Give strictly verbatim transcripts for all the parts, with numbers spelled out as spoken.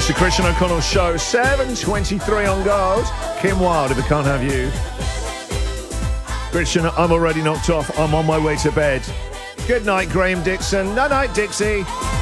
It's the Christian O'Connell Show, seven twenty-three on gold. Kim Wilde, if I can't have you. Christian, I'm already knocked off. I'm on my way to bed. Good night, Graham Dixon. Night-night, Dixie.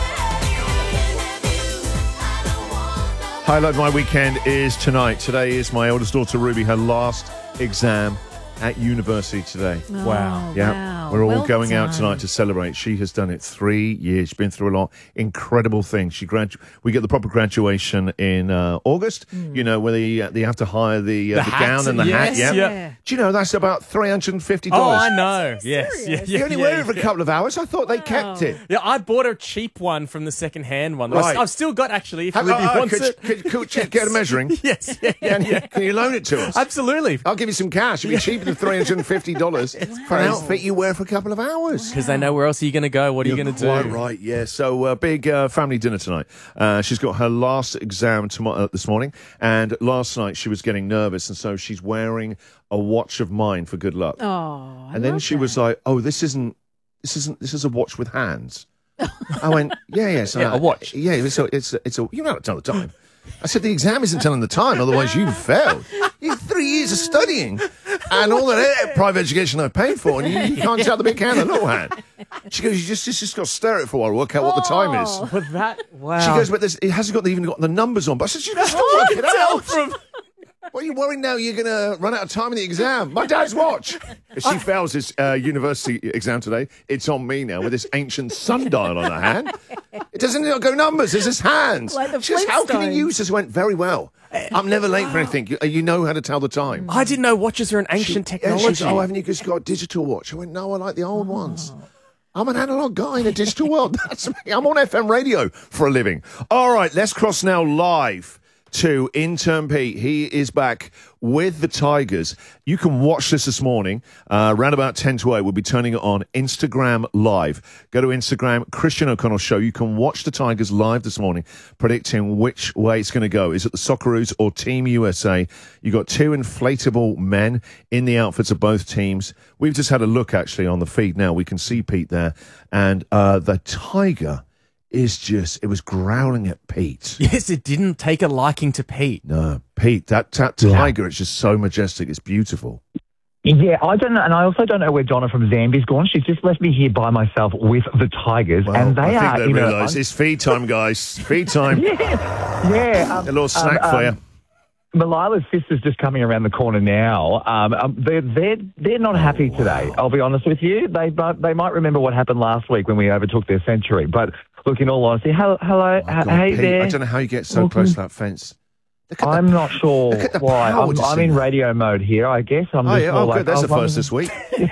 Highlight of my weekend is tonight. Today is my eldest daughter, Ruby, her last exam at university today. Oh, wow. Yeah. Wow. We're all well going done. out tonight to celebrate. She has done it three years. She's been through a lot. Incredible things. She gradu- We get the proper graduation in uh, August, mm. you know, where they, uh, they have to hire the, uh, the, the hat, gown and the yes, hat. Yeah. yeah. Do you know that's about three hundred fifty dollars? Oh, I know. Yes. Yeah, you yeah, only yeah, wear it for yeah. a couple of hours. I thought wow. they kept it. Yeah, I bought a cheap one from the second-hand one. Right. I've still got, actually, if Have, Ruby oh, oh, wants could, it. Could, could, could yes. get a measuring? Yes. Yeah, yeah, can, yeah. can you loan it to us? Absolutely. I'll give you some cash. It'll be cheaper than three hundred fifty dollars for an outfit you wear for a couple of hours. Because they know where else are you going to go. What are You're you going to do? Quite right, yeah. So, uh, big uh, family dinner tonight. Uh, she's got her last exam tomorrow, uh, this morning, and last night she was getting nervous, and so she's wearing a watch of mine for good luck. Oh, I and then love she that. was like, "Oh, this isn't, this isn't, this is a watch with hands." I went, "Yeah, yeah, so Yeah, a watch. Yeah, it's a, it's a, it's a you know how to tell the time." I said, "The exam isn't telling the time, otherwise you've failed. You have three years of studying and all that private education I paid for, and you, you can't tell the big hand, the little hand." She goes, "You just, you just got to stare at it for a while, work out what the time is." Oh. But that, wow. She goes, "But this, it hasn't got even got the numbers on." But I said, "You can still work it Tell out." from... What are you worried now? You're going to run out of time in the exam. My dad's watch. If she fails this uh, university exam today, it's on me now with this ancient sundial on her hand. It doesn't go numbers. It's just hands. Like the She goes, "How can Flintstones." you use this?" I went, "Very well. I'm never late for anything. You, you know how to tell the time." I didn't know watches are an ancient She- technology. Yeah, she goes, "Oh, haven't you just got a digital watch?" I went, "No, I like the old ones. I'm an analog guy in a digital world. That's me. I'm on F M radio for a living." All right, let's cross now live to Intern Pete. He is back with the Tigers. You can watch this this morning, uh, around about ten to eight. We'll be turning it on Instagram Live. Go to Instagram, Christian O'Connell Show. You can watch the Tigers live this morning, predicting which way it's going to go. Is it the Socceroos or Team U S A? You got two inflatable men in the outfits of both teams. We've just had a look, actually, on the feed now. We can see Pete there. And uh, the Tiger is just, it was growling at Pete. Yes, it didn't take a liking to Pete. No, Pete, that, that tiger, it's just so majestic. It's beautiful. Yeah, I don't know, and I also don't know where Donna from Zambia's gone. She's just left me here by myself with the Tigers, Well, and they I think are. they you know, realise it's feed time, guys. Feed time. yeah, yeah. Um, A little snack um, for you. um, Malala's sister's just coming around the corner now. Um, um, they're they're they're not happy today. I'll be honest with you. They but they might remember what happened last week when we overtook their century. But look, in all honesty, hello, hello, Oh, God, hey Pete, there. I don't know how you get so Welcome. close to that fence. Look at I'm the, not sure look at the why. power I'm, to I'm see in that. radio mode here. I guess I'm Oh, just yeah. more Oh, like, good. There's a I'm- first this week.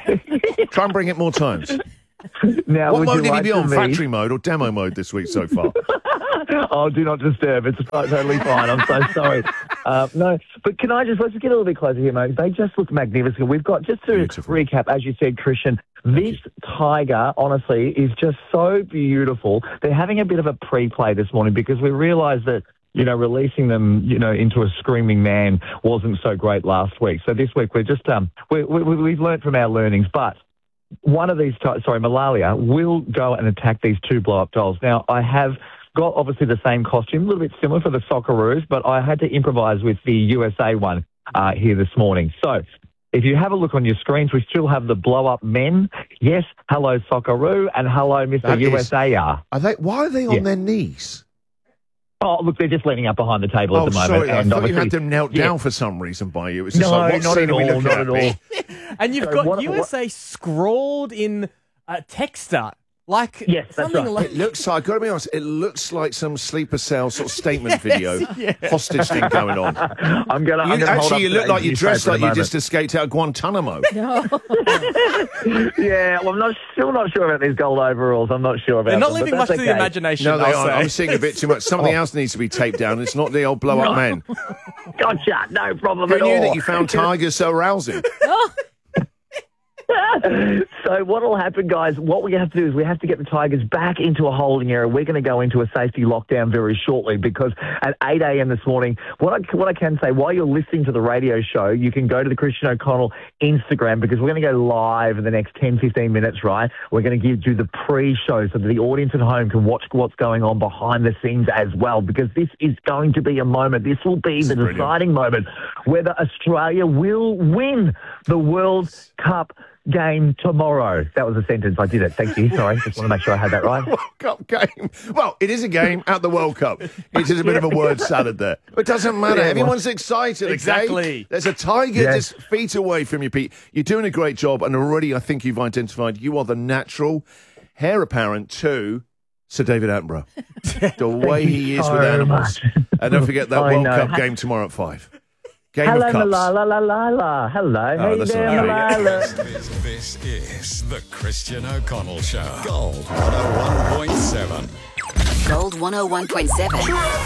Try and bring it more times. Now, What would mode you did he like be to on? read- Factory mode or demo mode this week so far? Oh, do not disturb. It's totally fine. I'm so sorry. Uh, no, but can I just, let's get a little bit closer here, mate. They just look magnificent. We've got, just to Beautiful. recap, as you said, Christian, this tiger, honestly, is just so beautiful. They're having a bit of a pre-play this morning because we realised that, you know, releasing them, you know, into a screaming man wasn't so great last week. So this week we're just, um, we, we, we've learnt from our learnings, but one of these, ti- sorry, Malalia, will go and attack these two blow-up dolls. Now, I have got obviously the same costume, a little bit similar for the Socceroos, but I had to improvise with the U S A one uh, here this morning. So if you have a look on your screens, we still have the blow-up men. Yes, hello Socceroo, and hello Mister That is- U S A R. Are they? Why are they on Yeah. their knees? Oh, look, they're just leaning up behind the table Oh, at the moment. sorry. I and thought you obviously- had them knelt yeah. down for some reason by you. It's just No, like, what not scene at are we all, looking not at, at all. Pete? And you've So got what- U S A scrawled in uh, Texter. Like Yes, that's something right. like It looks like, I've got to be honest, it looks like some sleeper cell sort of statement video, hostage thing going on. I'm gonna. You, I'm gonna hold actually, up you the look like you newspaper dressed at like the you just escaped out of Guantanamo. moment. Yeah, well, I'm not still not sure about these gold overalls. I'm not sure about. they're not them, but leaving much that's to the okay. imagination. No, they I'll aren't. say. I'm seeing a bit too much. Something else needs to be taped down. It's not the old blow-up men. Gotcha, no problem Who at all. knew that you found tigers so arousing? So what will happen, guys, what we have to do is we have to get the Tigers back into a holding area. We're going to go into a safety lockdown very shortly because at eight a.m. this morning, what I, what I can say, while you're listening to the radio show, you can go to the Christian O'Connell Instagram because we're going to go live in the next ten, fifteen minutes, right? We're going to give you the pre-show so that the audience at home can watch what's going on behind the scenes as well, because this is going to be a moment. This will be the brilliant. deciding moment whether Australia will win the World Cup game tomorrow. That was a sentence. I did it. Thank you. Sorry. Just want to make sure I had that right. World Cup game. Well, it is a game at the World Cup. It's just a bit of a word salad there. But it doesn't matter. Yeah, Everyone's excited, okay? Exactly. There's a tiger Yes. just feet away from you, Pete. You're doing a great job, and already I think you've identified you are the natural heir apparent to Sir David Attenborough. The way he is so with animals. much. And don't forget that I World know. Cup game tomorrow at five. Game Hello, of Cups. Malala, la, la, la. Hello. Oh, hey that's there, not- yeah, Malala. This, this is the Christian O'Connell Show. Gold one oh one point seven. Gold one oh one point seven.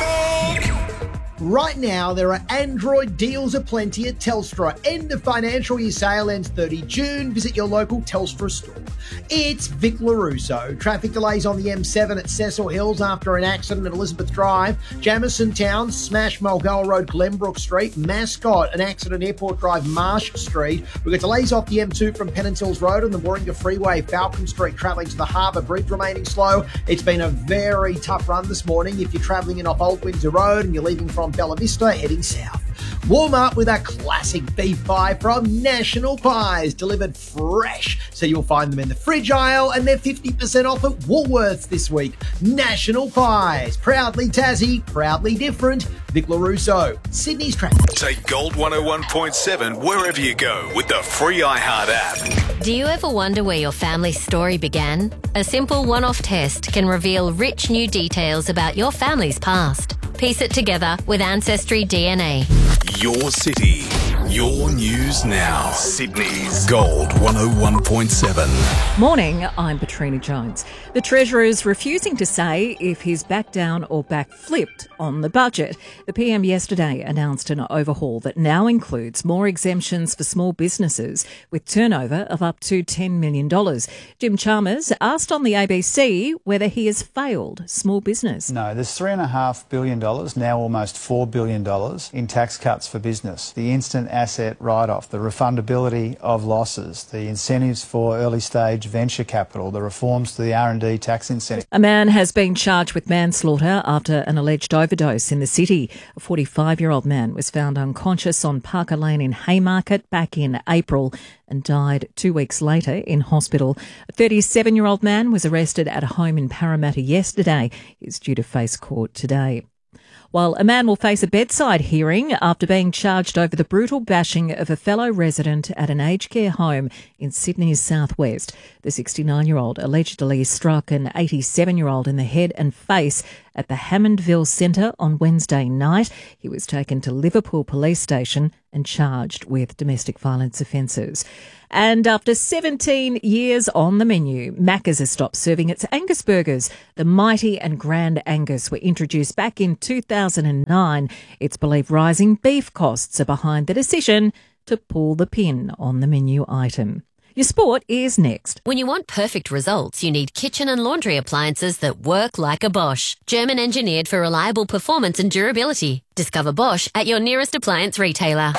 Right now, there are Android deals aplenty at Telstra. End of financial year sale ends thirtieth of June. Visit your local Telstra store. It's Vic LaRusso. Traffic delays on the M seven at Cecil Hills after an accident at Elizabeth Drive. Jamison Town, Smash Mulgoa Road, Glenbrook Street. Mascot, an accident Airport Drive, Marsh Street. We've got delays off the M two from Pennant Hills Road and the Warringah Freeway, Falcon Street, travelling to the Harbour Bridge remaining slow. It's been a very tough run this morning if you're travelling in off Old Windsor Road and you're leaving from Bella Vista heading south. Warm up with a classic beef pie from National Pies, delivered fresh. So you'll find them in the fridge aisle, and they're fifty percent off at Woolworths this week. National Pies, proudly Tassie, proudly different. Vic LaRusso, Sydney's traffic. Take Gold one oh one point seven wherever you go with the free iHeart app. Do you ever wonder where your family's story began? A simple one-off test can reveal rich new details about your family's past. Piece it together with Ancestry D N A. Your city, your news now. Sydney's Gold one oh one point seven. Morning, I'm Katrina Jones. The Treasurer is refusing to say if he's back down or back flipped on the budget. The P M yesterday announced an overhaul that now includes more exemptions for small businesses with turnover of up to ten million dollars. Jim Chalmers asked on the A B C whether he has failed small business. No, there's three point five billion dollars, now almost four billion dollars in tax cuts for business. The instant asset write-off, the refundability of losses, the incentives for early-stage venture capital, the reforms to the R and D tax incentive. A man has been charged with manslaughter after an alleged overdose in the city. A forty-five-year-old man was found unconscious on Parker Lane in Haymarket back in April and died two weeks later in hospital. A thirty-seven-year-old man was arrested at a home in Parramatta yesterday. He's due to face court today. While a man will face a bedside hearing after being charged over the brutal bashing of a fellow resident at an aged care home in Sydney's southwest. The sixty-nine-year-old allegedly struck an eighty-seven-year-old in the head and face at the Hammondville Centre on Wednesday night. He was taken to Liverpool Police Station and charged with domestic violence offences. And after seventeen years on the menu, Macca's has stopped serving its Angus burgers. The Mighty and Grand Angus were introduced back in two thousand nine. It's believed rising beef costs are behind the decision to pull the pin on the menu item. Your sport is next. When you want perfect results, you need kitchen and laundry appliances that work like a Bosch. German engineered for reliable performance and durability. Discover Bosch at your nearest appliance retailer.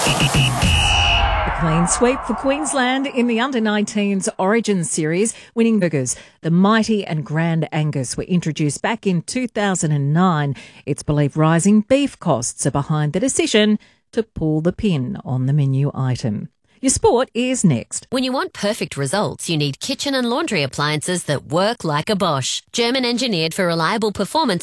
A clean sweep for Queensland in the under nineteens Origin Series, winning burgers. The Mighty and Grand Angus were introduced back in two thousand nine. It's believed rising beef costs are behind the decision to pull the pin on the menu item. Your sport is next. When you want perfect results, you need kitchen and laundry appliances that work like a Bosch. German engineered for reliable performance